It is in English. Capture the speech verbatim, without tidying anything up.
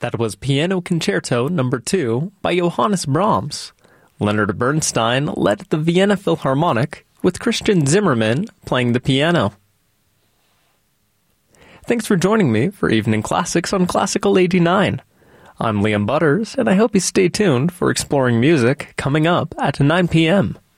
That was Piano Concerto Number two by Johannes Brahms. Leonard Bernstein led the Vienna Philharmonic, with Christian Zimmermann playing the piano. Thanks for joining me for Evening Classics on Classical eighty-nine. I'm Liam Butters, and I hope you stay tuned for Exploring Music coming up at nine p.m.